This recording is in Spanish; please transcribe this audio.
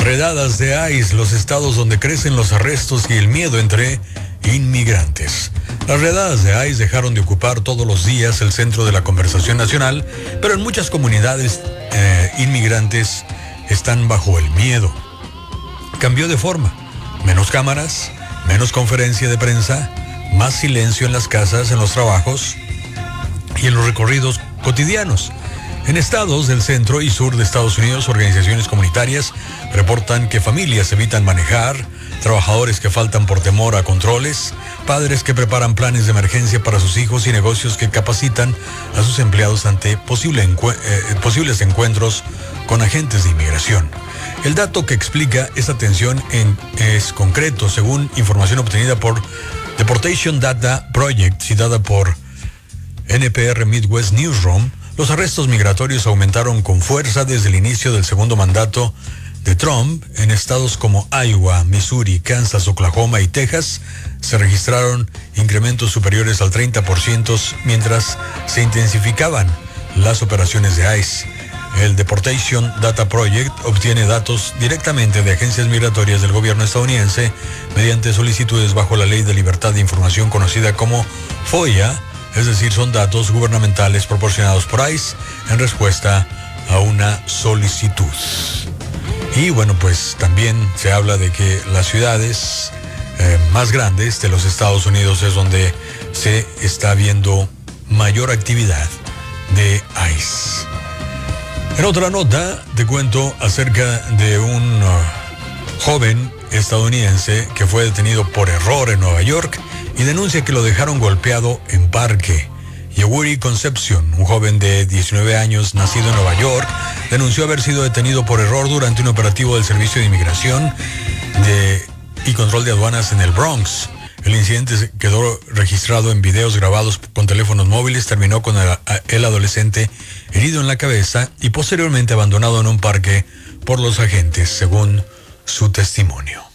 Redadas de ICE, los estados donde crecen los arrestos y el miedo entre inmigrantes. Las redadas de ICE dejaron de ocupar todos los días el centro de la conversación nacional, pero en muchas comunidades inmigrantes están bajo el miedo. Cambió de forma. Menos cámaras, menos conferencia de prensa, más silencio en las casas, en los trabajos y en los recorridos cotidianos. En estados del centro y sur de Estados Unidos, organizaciones comunitarias reportan que familias evitan manejar, trabajadores que faltan por temor a controles, padres que preparan planes de emergencia para sus hijos y negocios que capacitan a sus empleados ante posibles encuentros con agentes de inmigración. El dato que explica esta tensión es concreto, según información obtenida por Deportation Data Project, citada por NPR Midwest Newsroom. Los arrestos migratorios aumentaron con fuerza desde el inicio del segundo mandato de Trump. En estados como Iowa, Missouri, Kansas, Oklahoma y Texas se registraron incrementos superiores al 30% mientras se intensificaban las operaciones de ICE. El Deportation Data Project obtiene datos directamente de agencias migratorias del gobierno estadounidense mediante solicitudes bajo la Ley de Libertad de Información conocida como FOIA, es decir, son datos gubernamentales proporcionados por ICE en respuesta a una solicitud. Y bueno, pues también se habla de que las ciudades más grandes de los Estados Unidos es donde se está viendo mayor actividad de ICE. En otra nota, te cuento acerca de un joven estadounidense que fue detenido por error en Nueva York y denuncia que lo dejaron golpeado en parque. Yewuri Concepcion, un joven de 19 años nacido en Nueva York, denunció haber sido detenido por error durante un operativo del Servicio de Inmigración y Control de Aduanas en el Bronx. El incidente quedó registrado en videos grabados con teléfonos móviles, terminó con el adolescente herido en la cabeza y posteriormente abandonado en un parque por los agentes, según su testimonio.